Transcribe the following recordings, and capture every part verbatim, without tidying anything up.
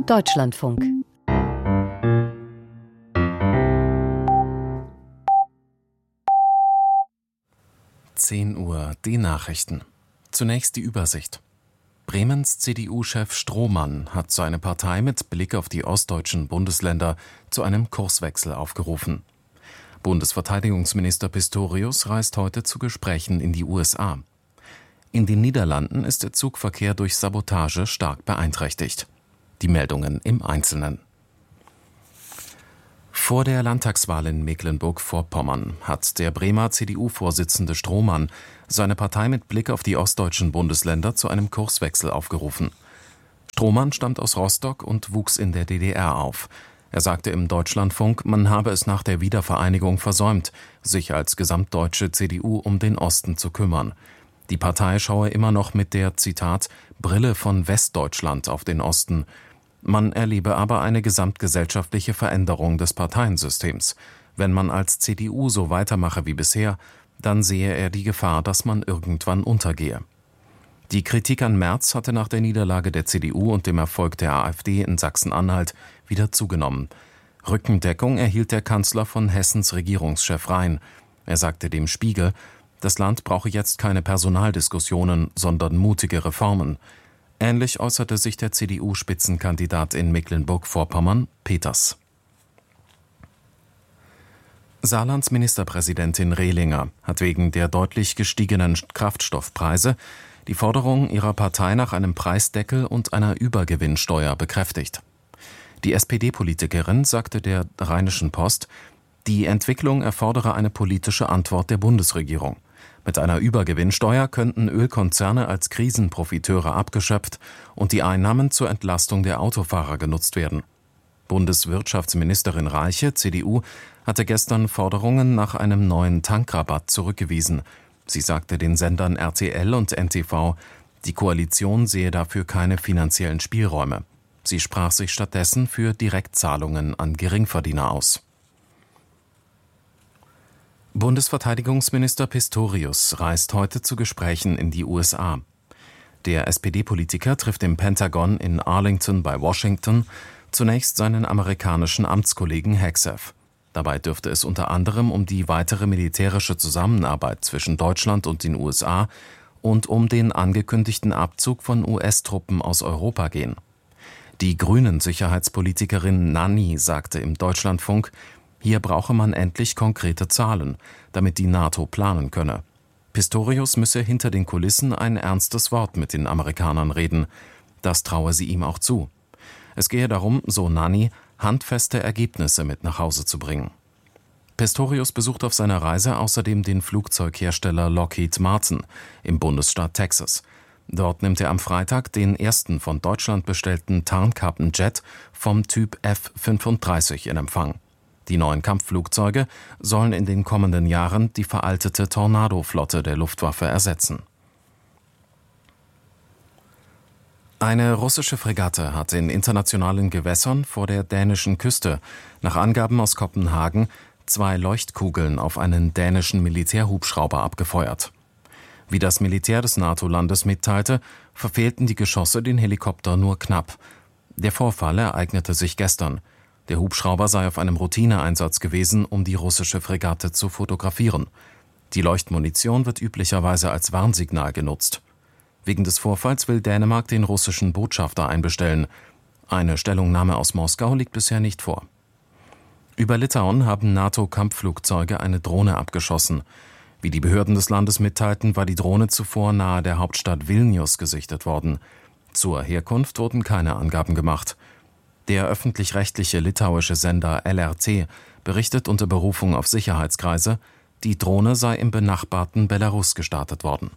Deutschlandfunk. zehn Uhr, die Nachrichten. Zunächst die Übersicht. Bremens C D U-Chef Strohmann hat seine Partei mit Blick auf die ostdeutschen Bundesländer zu einem Kurswechsel aufgerufen. Bundesverteidigungsminister Pistorius reist heute zu Gesprächen in die U S A. In den Niederlanden ist der Zugverkehr durch Sabotage stark beeinträchtigt. Die Meldungen im Einzelnen. Vor der Landtagswahl in Mecklenburg-Vorpommern hat der Bremer C D U-Vorsitzende Strohmann seine Partei mit Blick auf die ostdeutschen Bundesländer zu einem Kurswechsel aufgerufen. Strohmann stammt aus Rostock und wuchs in der D D R auf. Er sagte im Deutschlandfunk, man habe es nach der Wiedervereinigung versäumt, sich als gesamtdeutsche C D U um den Osten zu kümmern. Die Partei schaue immer noch mit der, Zitat, Brille von Westdeutschland auf den Osten. Man erlebe aber eine gesamtgesellschaftliche Veränderung des Parteiensystems. Wenn man als C D U so weitermache wie bisher, dann sehe er die Gefahr, dass man irgendwann untergehe. Die Kritik an Merz hatte nach der Niederlage der C D U und dem Erfolg der AfD in Sachsen-Anhalt wieder zugenommen. Rückendeckung erhielt der Kanzler von Hessens Regierungschef Rhein. Er sagte dem Spiegel, das Land brauche jetzt keine Personaldiskussionen, sondern mutige Reformen. Ähnlich äußerte sich der C D U-Spitzenkandidat in Mecklenburg-Vorpommern, Peters. Saarlands Ministerpräsidentin Rehlinger hat wegen der deutlich gestiegenen Kraftstoffpreise die Forderung ihrer Partei nach einem Preisdeckel und einer Übergewinnsteuer bekräftigt. Die S P D-Politikerin sagte der Rheinischen Post, die Entwicklung erfordere eine politische Antwort der Bundesregierung. Mit einer Übergewinnsteuer könnten Ölkonzerne als Krisenprofiteure abgeschöpft und die Einnahmen zur Entlastung der Autofahrer genutzt werden. Bundeswirtschaftsministerin Reiche, C D U, hatte gestern Forderungen nach einem neuen Tankrabatt zurückgewiesen. Sie sagte den Sendern R T L und N T V, die Koalition sehe dafür keine finanziellen Spielräume. Sie sprach sich stattdessen für Direktzahlungen an Geringverdiener aus. Bundesverteidigungsminister Pistorius reist heute zu Gesprächen in die U S A. Der S P D-Politiker trifft im Pentagon in Arlington bei Washington zunächst seinen amerikanischen Amtskollegen Hegseth. Dabei dürfte es unter anderem um die weitere militärische Zusammenarbeit zwischen Deutschland und den U S A und um den angekündigten Abzug von U S-Truppen aus Europa gehen. Die Grünen-Sicherheitspolitikerin Nanni sagte im Deutschlandfunk, hier brauche man endlich konkrete Zahlen, damit die NATO planen könne. Pistorius müsse hinter den Kulissen ein ernstes Wort mit den Amerikanern reden. Das traue sie ihm auch zu. Es gehe darum, so Nanni, handfeste Ergebnisse mit nach Hause zu bringen. Pistorius besucht auf seiner Reise außerdem den Flugzeughersteller Lockheed Martin im Bundesstaat Texas. Dort nimmt er am Freitag den ersten von Deutschland bestellten Tarnkappenjet vom Typ F fünfunddreißig in Empfang. Die neuen Kampfflugzeuge sollen in den kommenden Jahren die veraltete Tornado-Flotte der Luftwaffe ersetzen. Eine russische Fregatte hat in internationalen Gewässern vor der dänischen Küste nach Angaben aus Kopenhagen zwei Leuchtkugeln auf einen dänischen Militärhubschrauber abgefeuert. Wie das Militär des NATO-Landes mitteilte, verfehlten die Geschosse den Helikopter nur knapp. Der Vorfall ereignete sich gestern. Der Hubschrauber sei auf einem Routineeinsatz gewesen, um die russische Fregatte zu fotografieren. Die Leuchtmunition wird üblicherweise als Warnsignal genutzt. Wegen des Vorfalls will Dänemark den russischen Botschafter einbestellen. Eine Stellungnahme aus Moskau liegt bisher nicht vor. Über Litauen haben NATO-Kampfflugzeuge eine Drohne abgeschossen. Wie die Behörden des Landes mitteilten, war die Drohne zuvor nahe der Hauptstadt Vilnius gesichtet worden. Zur Herkunft wurden keine Angaben gemacht. Der öffentlich-rechtliche litauische Sender L R T berichtet unter Berufung auf Sicherheitskreise, die Drohne sei im benachbarten Belarus gestartet worden.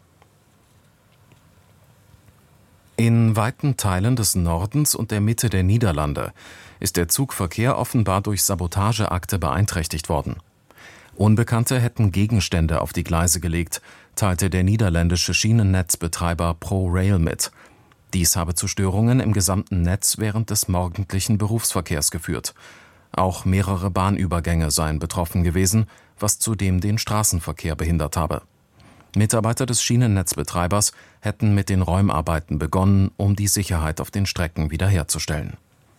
In weiten Teilen des Nordens und der Mitte der Niederlande ist der Zugverkehr offenbar durch Sabotageakte beeinträchtigt worden. Unbekannte hätten Gegenstände auf die Gleise gelegt, teilte der niederländische Schienennetzbetreiber ProRail mit. Dies habe zu Störungen im gesamten Netz während des morgendlichen Berufsverkehrs geführt. Auch mehrere Bahnübergänge seien betroffen gewesen, was zudem den Straßenverkehr behindert habe. Mitarbeiter des Schienennetzbetreibers hätten mit den Räumarbeiten begonnen, um die Sicherheit auf den Strecken wiederherzustellen.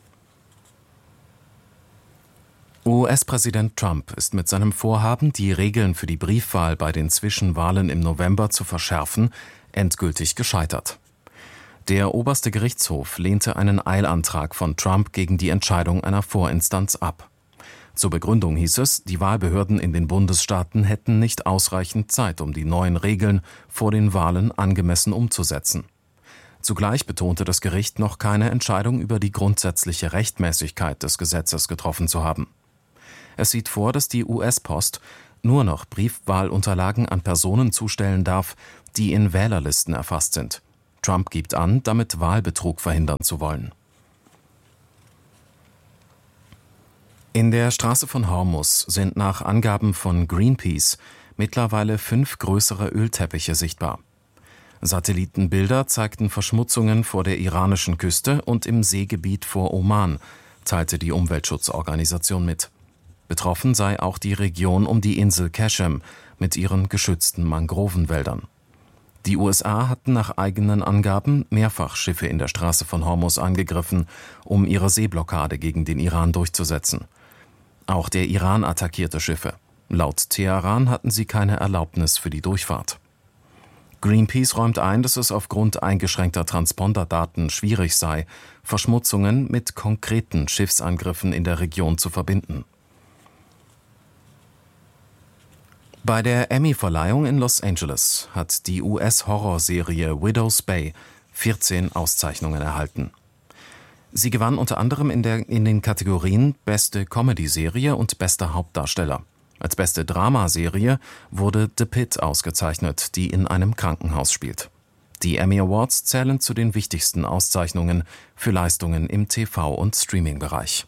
U S-Präsident Trump ist mit seinem Vorhaben, die Regeln für die Briefwahl bei den Zwischenwahlen im November zu verschärfen, endgültig gescheitert. Der oberste Gerichtshof lehnte einen Eilantrag von Trump gegen die Entscheidung einer Vorinstanz ab. Zur Begründung hieß es, die Wahlbehörden in den Bundesstaaten hätten nicht ausreichend Zeit, um die neuen Regeln vor den Wahlen angemessen umzusetzen. Zugleich betonte das Gericht, noch keine Entscheidung über die grundsätzliche Rechtmäßigkeit des Gesetzes getroffen zu haben. Es sieht vor, dass die U S-Post nur noch Briefwahlunterlagen an Personen zustellen darf, die in Wählerlisten erfasst sind. Trump gibt an, damit Wahlbetrug verhindern zu wollen. In der Straße von Hormuz sind nach Angaben von Greenpeace mittlerweile fünf größere Ölteppiche sichtbar. Satellitenbilder zeigten Verschmutzungen vor der iranischen Küste und im Seegebiet vor Oman, teilte die Umweltschutzorganisation mit. Betroffen sei auch die Region um die Insel Qashem mit ihren geschützten Mangrovenwäldern. Die U S A hatten nach eigenen Angaben mehrfach Schiffe in der Straße von Hormuz angegriffen, um ihre Seeblockade gegen den Iran durchzusetzen. Auch der Iran attackierte Schiffe. Laut Teheran hatten sie keine Erlaubnis für die Durchfahrt. Greenpeace räumt ein, dass es aufgrund eingeschränkter Transponderdaten schwierig sei, Verschmutzungen mit konkreten Schiffsangriffen in der Region zu verbinden. Bei der Emmy-Verleihung in Los Angeles hat die U S-Horrorserie Widow's Bay vierzehn Auszeichnungen erhalten. Sie gewann unter anderem in, der, in den Kategorien Beste Comedy-Serie und Bester Hauptdarsteller. Als beste Dramaserie wurde The Pitt ausgezeichnet, die in einem Krankenhaus spielt. Die Emmy Awards zählen zu den wichtigsten Auszeichnungen für Leistungen im T V- und Streaming-Bereich.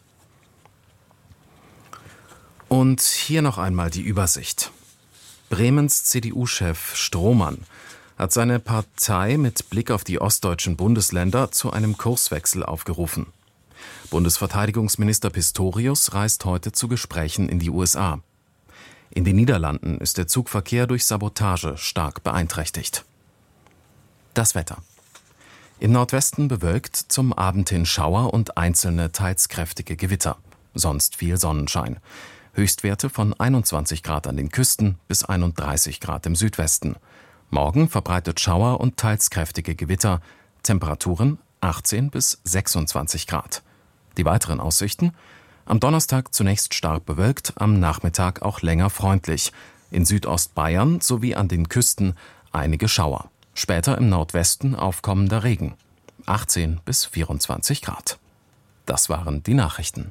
Und hier noch einmal die Übersicht. Bremens C D U-Chef Strohmann hat seine Partei mit Blick auf die ostdeutschen Bundesländer zu einem Kurswechsel aufgerufen. Bundesverteidigungsminister Pistorius reist heute zu Gesprächen in die U S A. In den Niederlanden ist der Zugverkehr durch Sabotage stark beeinträchtigt. Das Wetter. Im Nordwesten bewölkt, zum Abend hin Schauer und einzelne teils kräftige Gewitter. Sonst viel Sonnenschein. Höchstwerte von einundzwanzig Grad an den Küsten bis einunddreißig Grad im Südwesten. Morgen verbreitet Schauer und teils kräftige Gewitter, Temperaturen achtzehn bis sechsundzwanzig Grad. Die weiteren Aussichten: am Donnerstag zunächst stark bewölkt, am Nachmittag auch länger freundlich. In Südostbayern sowie an den Küsten einige Schauer. Später im Nordwesten aufkommender Regen. achtzehn bis vierundzwanzig Grad. Das waren die Nachrichten.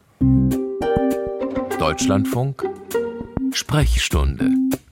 Deutschlandfunk Sprechstunde.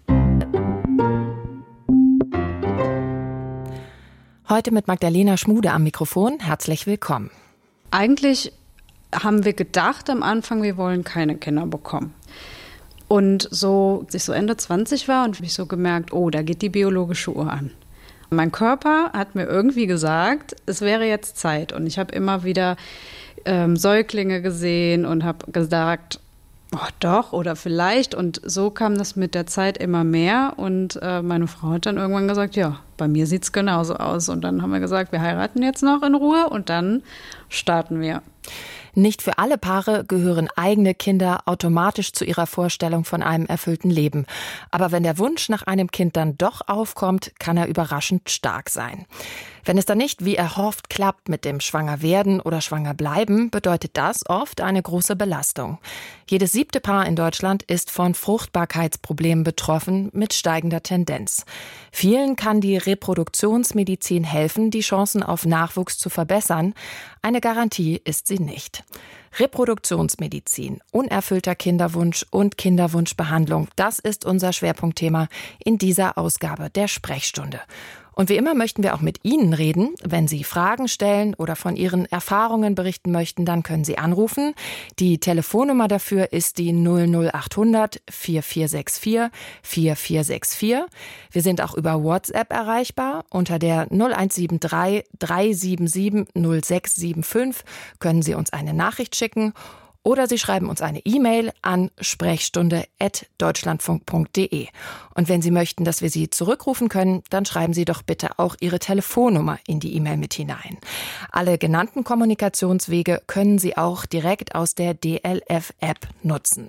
Heute mit Magdalena Schmude am Mikrofon. Herzlich willkommen. Eigentlich haben wir gedacht am Anfang, wir wollen keine Kinder bekommen. Und so, als ich so Ende zwanzig war und ich so gemerkt, oh, da geht die biologische Uhr an. Mein Körper hat mir irgendwie gesagt, es wäre jetzt Zeit. Und ich habe immer wieder ähm, Säuglinge gesehen und habe gesagt, oh, doch oder vielleicht. Und so kam das mit der Zeit immer mehr. Und äh, meine Frau hat dann irgendwann gesagt, ja, bei mir sieht es genauso aus. Und dann haben wir gesagt, wir heiraten jetzt noch in Ruhe und dann starten wir. Nicht für alle Paare gehören eigene Kinder automatisch zu ihrer Vorstellung von einem erfüllten Leben. Aber wenn der Wunsch nach einem Kind dann doch aufkommt, kann er überraschend stark sein. Wenn es dann nicht wie erhofft klappt mit dem Schwangerwerden oder Schwangerbleiben, bedeutet das oft eine große Belastung. Jedes siebte Paar in Deutschland ist von Fruchtbarkeitsproblemen betroffen mit steigender Tendenz. Vielen kann die Reproduktionsmedizin helfen, die Chancen auf Nachwuchs zu verbessern. Eine Garantie ist sie nicht. Reproduktionsmedizin, unerfüllter Kinderwunsch und Kinderwunschbehandlung, das ist unser Schwerpunktthema in dieser Ausgabe der Sprechstunde. Und wie immer möchten wir auch mit Ihnen reden. Wenn Sie Fragen stellen oder von Ihren Erfahrungen berichten möchten, dann können Sie anrufen. Die Telefonnummer dafür ist die null null acht hundert vier vier sechs vier vier vier sechs vier. Wir sind auch über WhatsApp erreichbar. Unter der null eins sieben drei drei sieben sieben null sechs sieben fünf können Sie uns eine Nachricht schicken. Oder Sie schreiben uns eine E-Mail an sprechstunde at deutschlandfunk punkt de. Und wenn Sie möchten, dass wir Sie zurückrufen können, dann schreiben Sie doch bitte auch Ihre Telefonnummer in die E-Mail mit hinein. Alle genannten Kommunikationswege können Sie auch direkt aus der D L F-App nutzen.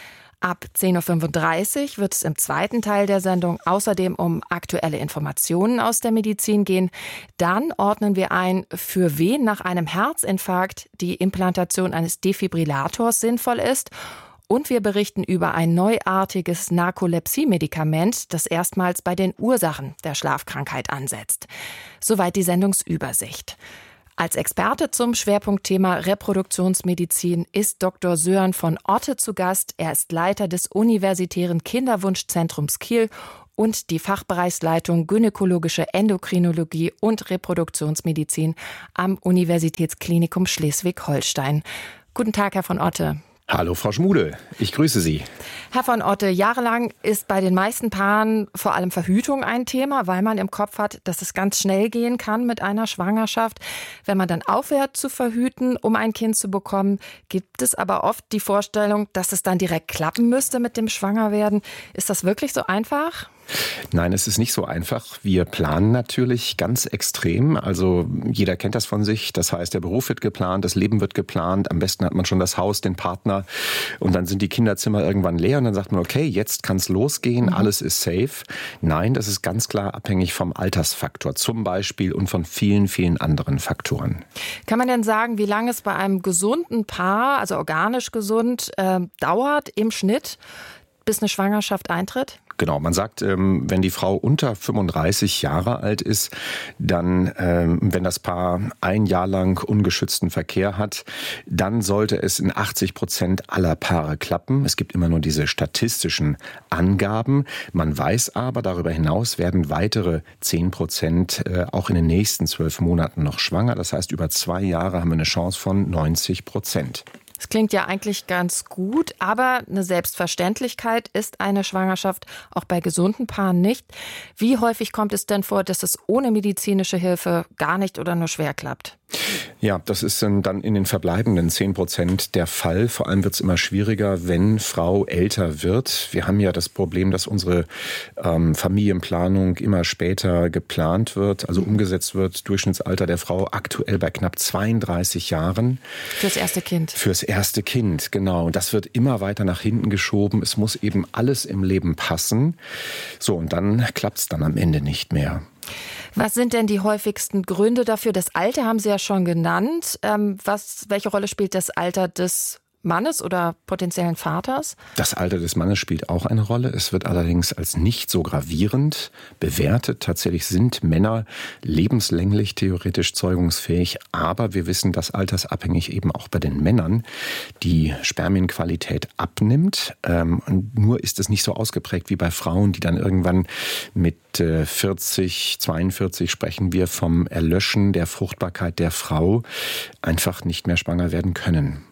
Ab zehn Uhr fünfunddreißig wird es im zweiten Teil der Sendung außerdem um aktuelle Informationen aus der Medizin gehen. Dann ordnen wir ein, für wen nach einem Herzinfarkt die Implantation eines Defibrillators sinnvoll ist. Und wir berichten über ein neuartiges Narkolepsie-Medikament, das erstmals bei den Ursachen der Schlafkrankheit ansetzt. Soweit die Sendungsübersicht. Als Experte zum Schwerpunktthema Reproduktionsmedizin ist Doktor Sören von Otte zu Gast. Er ist Leiter des Universitären Kinderwunschzentrums Kiel und die Fachbereichsleitung Gynäkologische Endokrinologie und Reproduktionsmedizin am Universitätsklinikum Schleswig-Holstein. Guten Tag, Herr von Otte. Hallo Frau Schmude, ich grüße Sie. Herr von Otte, jahrelang ist bei den meisten Paaren vor allem Verhütung ein Thema, weil man im Kopf hat, dass es ganz schnell gehen kann mit einer Schwangerschaft. Wenn man dann aufhört zu verhüten, um ein Kind zu bekommen, gibt es aber oft die Vorstellung, dass es dann direkt klappen müsste mit dem Schwangerwerden. Ist das wirklich so einfach? Nein, es ist nicht so einfach. Wir planen natürlich ganz extrem. Also jeder kennt das von sich. Das heißt, der Beruf wird geplant, das Leben wird geplant. Am besten hat man schon das Haus, den Partner. Und dann sind die Kinderzimmer irgendwann leer. Und dann sagt man, okay, jetzt kann es losgehen. Mhm. Alles ist safe. Nein, das ist ganz klar abhängig vom Altersfaktor zum Beispiel und von vielen, vielen anderen Faktoren. Kann man denn sagen, wie lange es bei einem gesunden Paar, also organisch gesund, äh, dauert im Schnitt, bis eine Schwangerschaft eintritt? Genau, man sagt, wenn die Frau unter fünfunddreißig Jahre alt ist, dann, wenn das Paar ein Jahr lang ungeschützten Verkehr hat, dann sollte es in achtzig Prozent aller Paare klappen. Es gibt immer nur diese statistischen Angaben. Man weiß aber, darüber hinaus werden weitere zehn Prozent auch in den nächsten zwölf Monaten noch schwanger. Das heißt, über zwei Jahre haben wir eine Chance von neunzig Prozent. Das klingt ja eigentlich ganz gut, aber eine Selbstverständlichkeit ist eine Schwangerschaft auch bei gesunden Paaren nicht. Wie häufig kommt es denn vor, dass es ohne medizinische Hilfe gar nicht oder nur schwer klappt? Ja, das ist dann in den verbleibenden zehn Prozent der Fall. Vor allem wird es immer schwieriger, wenn Frau älter wird. Wir haben ja das Problem, dass unsere ähm, Familienplanung immer später geplant wird, also umgesetzt wird. Durchschnittsalter der Frau aktuell bei knapp zweiunddreißig Jahren. Fürs erste Kind. Fürs erste Kind, genau. Und das wird immer weiter nach hinten geschoben. Es muss eben alles im Leben passen. So, und dann klappt es dann am Ende nicht mehr. Was sind denn die häufigsten Gründe dafür? Das Alter haben Sie ja schon genannt. Ähm, was, welche Rolle spielt das Alter des Mannes oder potenziellen Vaters? Das Alter des Mannes spielt auch eine Rolle. Es wird allerdings als nicht so gravierend bewertet. Tatsächlich sind Männer lebenslänglich theoretisch zeugungsfähig, aber wir wissen, dass altersabhängig eben auch bei den Männern die Spermienqualität abnimmt. Ähm, nur ist es nicht so ausgeprägt wie bei Frauen, die dann irgendwann mit äh, vierzig, zweiundvierzig sprechen wir vom Erlöschen der Fruchtbarkeit der Frau, einfach nicht mehr schwanger werden können.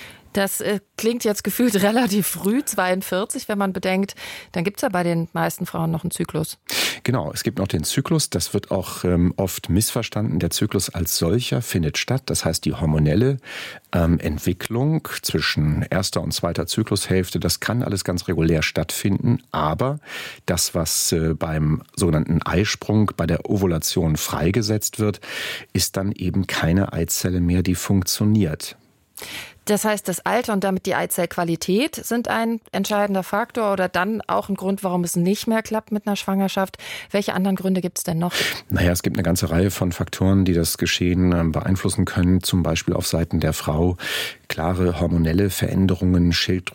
Das äh, klingt jetzt gefühlt relativ früh, zweiundvierzig, wenn man bedenkt, dann gibt es ja bei den meisten Frauen noch einen Zyklus. Genau, es gibt noch den Zyklus, das wird auch ähm, oft missverstanden. Der Zyklus als solcher findet statt, das heißt die hormonelle ähm, Entwicklung zwischen erster und zweiter Zyklushälfte, das kann alles ganz regulär stattfinden, aber das, was äh, beim sogenannten Eisprung, bei der Ovulation freigesetzt wird, ist dann eben keine Eizelle mehr, die funktioniert. Das heißt, das Alter und damit die Eizellqualität sind ein entscheidender Faktor oder dann auch ein Grund, warum es nicht mehr klappt mit einer Schwangerschaft. Welche anderen Gründe gibt es denn noch? Naja, es gibt eine ganze Reihe von Faktoren, die das Geschehen beeinflussen können. Zum Beispiel auf Seiten der Frau klare hormonelle Veränderungen,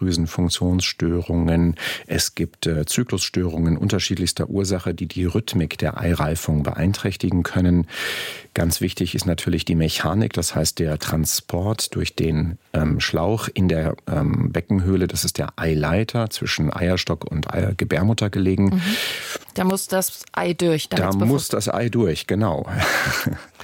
Schilddrüsenfunktionsstörungen. Es gibt äh, Zyklusstörungen unterschiedlichster Ursache, die die Rhythmik der Eireifung beeinträchtigen können. Ganz wichtig ist natürlich die Mechanik, das heißt der Transport durch den ähm, Schlauch in der ähm, Beckenhöhle. Das ist der Eileiter zwischen Eierstock und Eier, Gebärmutter gelegen. Mhm. Da muss das Ei durch. Da muss das Ei durch, genau.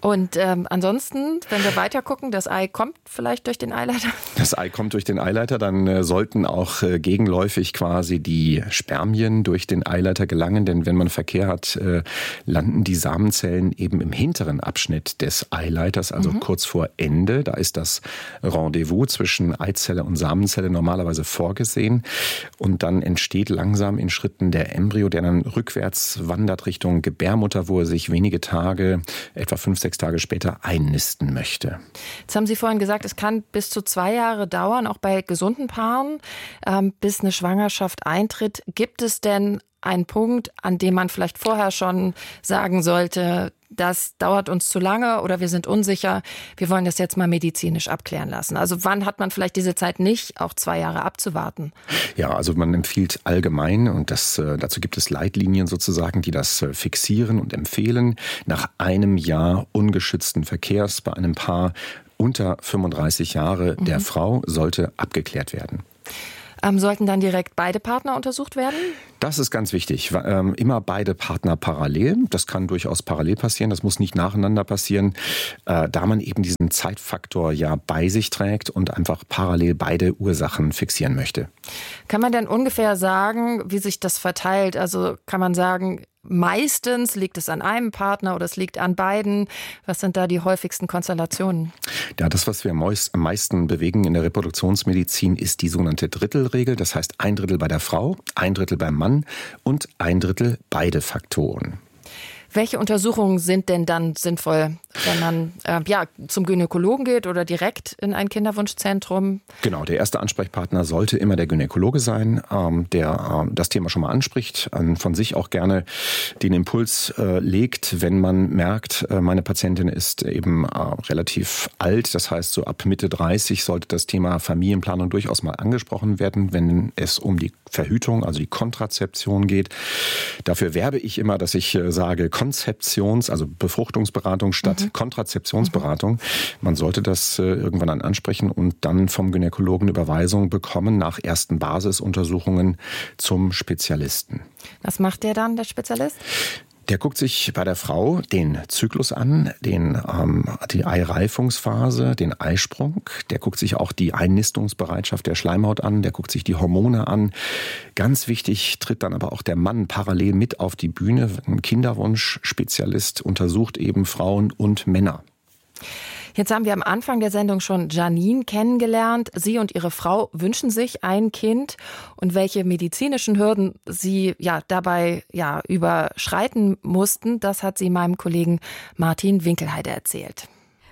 Und ähm, ansonsten, wenn wir weiter gucken, das Ei kommt vielleicht durch den Eileiter? Das Ei kommt durch den Eileiter, dann äh, sollten auch äh, gegenläufig quasi die Spermien durch den Eileiter gelangen, denn wenn man Verkehr hat, äh, landen die Samenzellen eben im hinteren Abschnitt des Eileiters, also mhm. kurz vor Ende. Da ist das Rendezvous zwischen Eizelle und Samenzelle normalerweise vorgesehen und dann entsteht langsam in Schritten der Embryo, der dann rückwärts wandert Richtung Gebärmutter, wo er sich wenige Tage, etwa fünf, sechs Tage später einnisten möchte. Jetzt haben Sie vorhin gesagt, es kann bis zu zwei Jahre dauern, auch bei gesunden Paaren, ähm, bis eine Schwangerschaft eintritt. Gibt es denn einen Punkt, an dem man vielleicht vorher schon sagen sollte, das dauert uns zu lange oder wir sind unsicher, wir wollen das jetzt mal medizinisch abklären lassen? Also wann hat man vielleicht diese Zeit nicht, auch zwei Jahre abzuwarten? Ja, also man empfiehlt allgemein, und das, dazu gibt es Leitlinien sozusagen, die das fixieren und empfehlen, nach einem Jahr ungeschützten Verkehrs bei einem Paar unter fünfunddreißig Jahre mhm. der Frau sollte abgeklärt werden. Ähm, sollten dann direkt beide Partner untersucht werden? Das ist ganz wichtig. Ähm, immer beide Partner parallel. Das kann durchaus parallel passieren. Das muss nicht nacheinander passieren, äh, da man eben diesen Zeitfaktor ja bei sich trägt und einfach parallel beide Ursachen fixieren möchte. Kann man denn ungefähr sagen, wie sich das verteilt? Also kann man sagen, meistens liegt es an einem Partner oder es liegt an beiden. Was sind da die häufigsten Konstellationen? Ja, das, was wir am meisten bewegen in der Reproduktionsmedizin, ist die sogenannte Drittelregel. Das heißt ein Drittel bei der Frau, ein Drittel beim Mann und ein Drittel beide Faktoren. Welche Untersuchungen sind denn dann sinnvoll, wenn man äh, ja, zum Gynäkologen geht oder direkt in ein Kinderwunschzentrum? Genau, der erste Ansprechpartner sollte immer der Gynäkologe sein, ähm, der äh, das Thema schon mal anspricht, äh, von sich auch gerne den Impuls äh, legt, wenn man merkt, äh, meine Patientin ist eben äh, relativ alt, das heißt so ab Mitte dreißig sollte das Thema Familienplanung durchaus mal angesprochen werden, wenn es um die Verhütung, also die Kontrazeption geht. Dafür werbe ich immer, dass ich äh, sage, Konzeptions-, also Befruchtungsberatung statt mhm. Kontrazeptionsberatung. Man sollte das äh, irgendwann dann ansprechen und dann vom Gynäkologen Überweisung bekommen nach ersten Basisuntersuchungen zum Spezialisten. Was macht der dann, der Spezialist? Der guckt sich bei der Frau den Zyklus an, den, ähm, die Eireifungsphase, den Eisprung. Der guckt sich auch die Einnistungsbereitschaft der Schleimhaut an. Der guckt sich die Hormone an. Ganz wichtig tritt dann aber auch der Mann parallel mit auf die Bühne. Ein Kinderwunschspezialist untersucht eben Frauen und Männer. Jetzt haben wir am Anfang der Sendung schon Janine kennengelernt. Sie und ihre Frau wünschen sich ein Kind. Und welche medizinischen Hürden sie ja dabei ja überschreiten mussten, das hat sie meinem Kollegen Martin Winkelheide erzählt.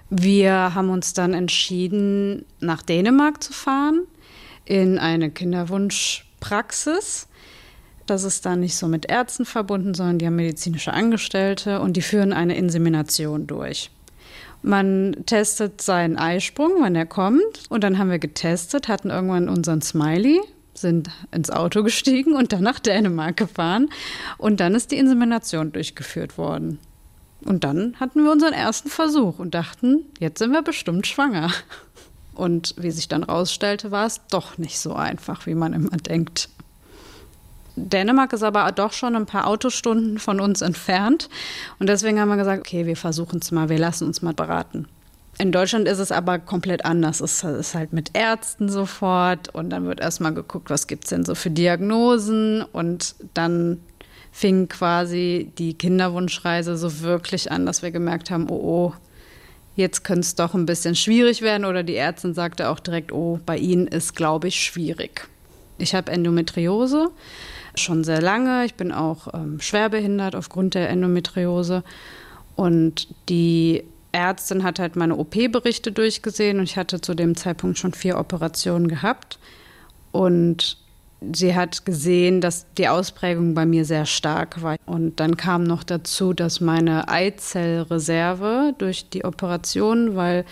Wir haben uns dann entschieden, nach Dänemark zu fahren, in eine Kinderwunschpraxis. Das ist dann nicht so mit Ärzten verbunden, sondern die haben medizinische Angestellte und die führen eine Insemination durch. Man testet seinen Eisprung, wann er kommt. Und dann haben wir getestet, hatten irgendwann unseren Smiley, sind ins Auto gestiegen und dann nach Dänemark gefahren. Und dann ist die Insemination durchgeführt worden. Und dann hatten wir unseren ersten Versuch und dachten, jetzt sind wir bestimmt schwanger. Und wie sich dann rausstellte, war es doch nicht so einfach, wie man immer denkt. Dänemark ist aber doch schon ein paar Autostunden von uns entfernt. Und deswegen haben wir gesagt, okay, wir versuchen es mal, wir lassen uns mal beraten. In Deutschland ist es aber komplett anders. Es ist halt mit Ärzten sofort und dann wird erstmal geguckt, was gibt es denn so für Diagnosen. Und dann fing quasi die Kinderwunschreise so wirklich an, dass wir gemerkt haben, oh, oh, jetzt könnte es doch ein bisschen schwierig werden. Oder die Ärztin sagte auch direkt, oh, bei Ihnen ist, glaube ich, schwierig. Ich habe Endometriose. Schon sehr lange. Ich bin auch ähm, schwerbehindert aufgrund der Endometriose. Und die Ärztin hat halt meine O P-Berichte durchgesehen und ich hatte zu dem Zeitpunkt schon vier Operationen gehabt. Und sie hat gesehen, dass die Ausprägung bei mir sehr stark war. Und dann kam noch dazu, dass meine Eizellreserve durch die Operation, weil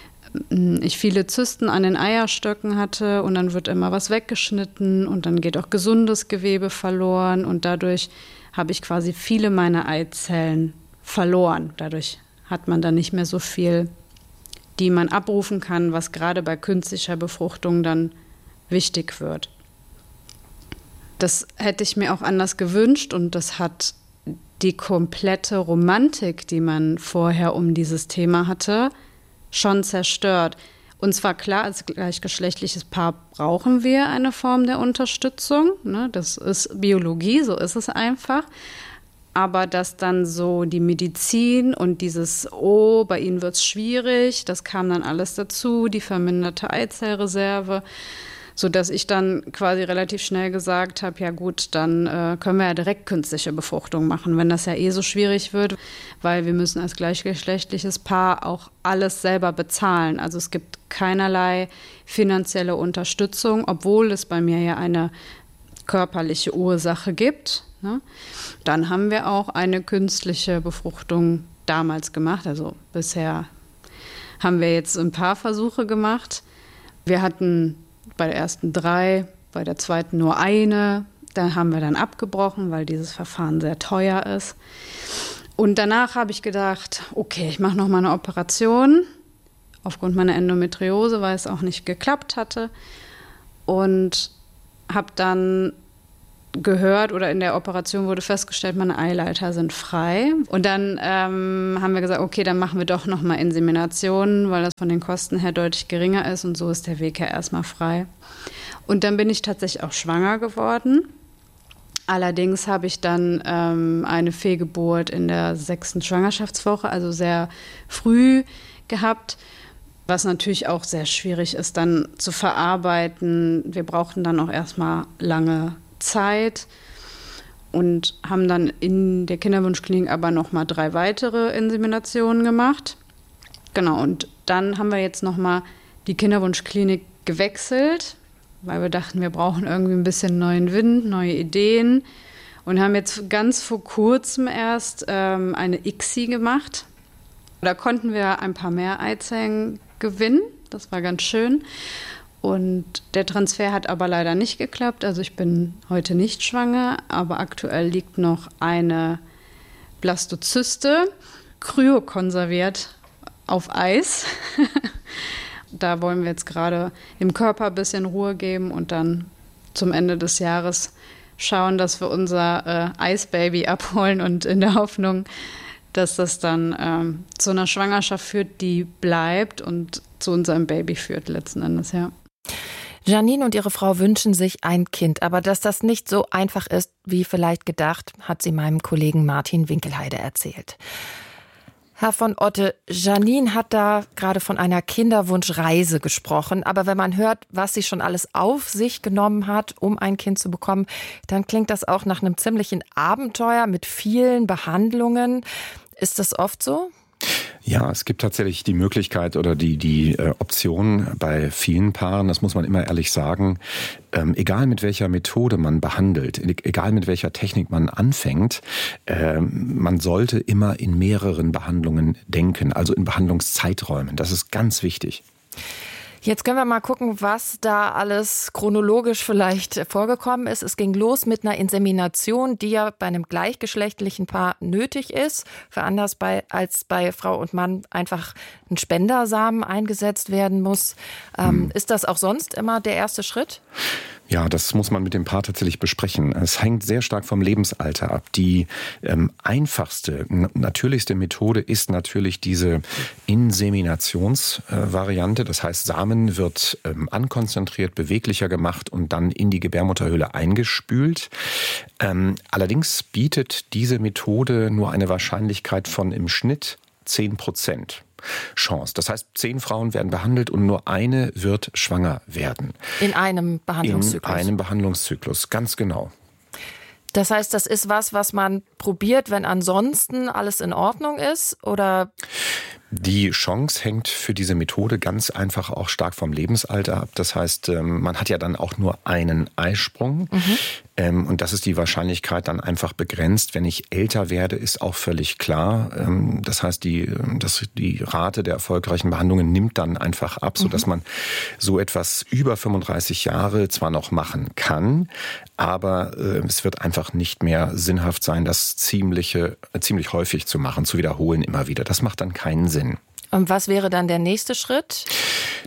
ich viele Zysten an den Eierstöcken hatte und dann wird immer was weggeschnitten und dann geht auch gesundes Gewebe verloren und dadurch habe ich quasi viele meiner Eizellen verloren. Dadurch hat man dann nicht mehr so viel, die man abrufen kann, was gerade bei künstlicher Befruchtung dann wichtig wird. Das hätte ich mir auch anders gewünscht und das hat die komplette Romantik, die man vorher um dieses Thema hatte, schon zerstört. Und zwar klar, als gleichgeschlechtliches Paar brauchen wir eine Form der Unterstützung. Ne? Das ist Biologie, so ist es einfach. Aber dass dann so die Medizin und dieses, oh, bei ihnen wird es schwierig, das kam dann alles dazu, die verminderte Eizellreserve, sodass ich dann quasi relativ schnell gesagt habe, ja gut, dann äh, können wir ja direkt künstliche Befruchtung machen, wenn das ja eh so schwierig wird, weil wir müssen als gleichgeschlechtliches Paar auch alles selber bezahlen. Also es gibt keinerlei finanzielle Unterstützung, obwohl es bei mir ja eine körperliche Ursache gibt. Ne? Dann haben wir auch eine künstliche Befruchtung damals gemacht. Also bisher haben wir jetzt ein paar Versuche gemacht. Wir hatten bei der ersten drei, bei der zweiten nur eine. Da haben wir dann abgebrochen, weil dieses Verfahren sehr teuer ist. Und danach habe ich gedacht, okay, ich mache noch mal eine Operation. Aufgrund meiner Endometriose, weil es auch nicht geklappt hatte. Und habe dann gehört oder in der Operation wurde festgestellt, meine Eileiter sind frei. Und dann ähm, haben wir gesagt, okay, dann machen wir doch nochmal Inseminationen, weil das von den Kosten her deutlich geringer ist und so ist der Weg ja erstmal frei. Und dann bin ich tatsächlich auch schwanger geworden. Allerdings habe ich dann ähm, eine Fehlgeburt in der sechsten Schwangerschaftswoche, also sehr früh gehabt, was natürlich auch sehr schwierig ist, dann zu verarbeiten. Wir brauchten dann auch erstmal lange Zeit und haben dann in der Kinderwunschklinik aber noch mal drei weitere Inseminationen gemacht. Genau, und dann haben wir jetzt noch mal die Kinderwunschklinik gewechselt, weil wir dachten, wir brauchen irgendwie ein bisschen neuen Wind, neue Ideen und haben jetzt ganz vor kurzem erst ähm, eine I C S I gemacht. Da konnten wir ein paar mehr Eizellen gewinnen, das war ganz schön. Und der Transfer hat aber leider nicht geklappt. Also ich bin heute nicht schwanger, aber aktuell liegt noch eine Blastozyste, kryokonserviert auf Eis. Da wollen wir jetzt gerade dem Körper ein bisschen Ruhe geben und dann zum Ende des Jahres schauen, dass wir unser äh, Eisbaby abholen und in der Hoffnung, dass das dann ähm, zu einer Schwangerschaft führt, die bleibt und zu unserem Baby führt letzten Endes, ja. Janine und ihre Frau wünschen sich ein Kind, aber dass das nicht so einfach ist, wie vielleicht gedacht, hat sie meinem Kollegen Martin Winkelheide erzählt. Herr von Otte, Janine hat da gerade von einer Kinderwunschreise gesprochen, aber wenn man hört, was sie schon alles auf sich genommen hat, um ein Kind zu bekommen, dann klingt das auch nach einem ziemlichen Abenteuer mit vielen Behandlungen. Ist das oft so? Ja, es gibt tatsächlich die Möglichkeit oder die, die äh, Option bei vielen Paaren, das muss man immer ehrlich sagen, ähm, egal mit welcher Methode man behandelt, egal mit welcher Technik man anfängt, äh, man sollte immer in mehreren Behandlungen denken, also in Behandlungszeiträumen. Das ist ganz wichtig. Jetzt können wir mal gucken, was da alles chronologisch vielleicht vorgekommen ist. Es ging los mit einer Insemination, die ja bei einem gleichgeschlechtlichen Paar nötig ist. Für anders bei, als bei Frau und Mann einfach ein Spendersamen eingesetzt werden muss. Ähm, hm. Ist das auch sonst immer der erste Schritt? Ja, das muss man mit dem Paar tatsächlich besprechen. Es hängt sehr stark vom Lebensalter ab. Die ähm, einfachste, n- natürlichste Methode ist natürlich diese Inseminationsvariante. Äh, das heißt, Samen wird ähm, ankonzentriert, beweglicher gemacht und dann in die Gebärmutterhöhle eingespült. Ähm, allerdings bietet diese Methode nur eine Wahrscheinlichkeit von im Schnitt zehn Prozent. Chance. Das heißt, zehn Frauen werden behandelt und nur eine wird schwanger werden. In einem Behandlungszyklus? In einem Behandlungszyklus, ganz genau. Das heißt, das ist was, was man probiert, wenn ansonsten alles in Ordnung ist, oder? Die Chance hängt für diese Methode ganz einfach auch stark vom Lebensalter ab. Das heißt, man hat ja dann auch nur einen Eisprung. Mhm. Und das ist die Wahrscheinlichkeit dann einfach begrenzt. Wenn ich älter werde, ist auch völlig klar. Das heißt, die, das, die Rate der erfolgreichen Behandlungen nimmt dann einfach ab, sodass man so etwas über fünfunddreißig Jahre zwar noch machen kann, aber es wird einfach nicht mehr sinnhaft sein, das ziemliche, ziemlich häufig zu machen, zu wiederholen immer wieder. Das macht dann keinen Sinn. Und was wäre dann der nächste Schritt?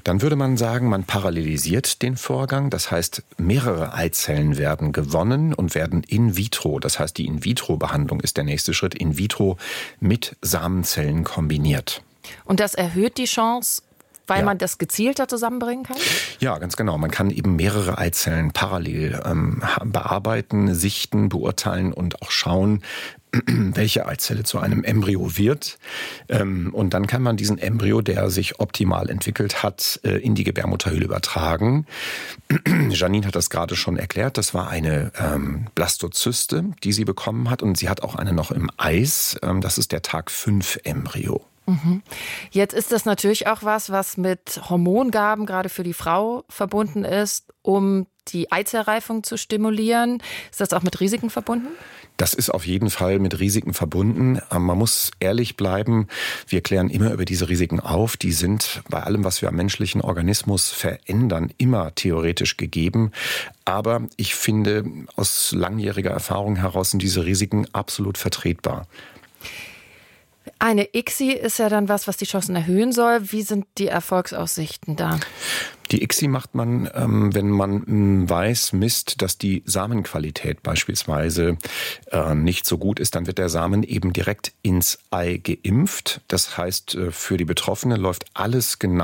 Dann würde man sagen, man parallelisiert den Vorgang. Das heißt, mehrere Eizellen werden gewonnen und werden in vitro, das heißt, die In-vitro-Behandlung ist der nächste Schritt, in vitro mit Samenzellen kombiniert. Und das erhöht die Chance, weil ja. man das gezielter zusammenbringen kann? Ja, ganz genau. Man kann eben mehrere Eizellen parallel ähm, bearbeiten, sichten, beurteilen und auch schauen, welche Eizelle zu einem Embryo wird. Und dann kann man diesen Embryo, der sich optimal entwickelt hat, in die Gebärmutterhöhle übertragen. Janine hat das gerade schon erklärt. Das war eine ähm, Blastozyste, die sie bekommen hat. Und sie hat auch eine noch im Eis. Das ist der Tag fünf Embryo. Mhm. Jetzt ist das natürlich auch was, was mit Hormongaben gerade für die Frau verbunden ist, um die Eizellreifung zu stimulieren. Ist das auch mit Risiken verbunden? Das ist auf jeden Fall mit Risiken verbunden. Man muss ehrlich bleiben, wir klären immer über diese Risiken auf. Die sind bei allem, was wir am menschlichen Organismus verändern, immer theoretisch gegeben. Aber ich finde, aus langjähriger Erfahrung heraus sind diese Risiken absolut vertretbar. Eine I C S I ist ja dann was, was die Chancen erhöhen soll. Wie sind die Erfolgsaussichten da? Die I C S I macht man, ähm, wenn man ähm, weiß, misst, dass die Samenqualität beispielsweise äh, nicht so gut ist, dann wird der Samen eben direkt ins Ei geimpft. Das heißt, äh, für die Betroffene läuft alles genau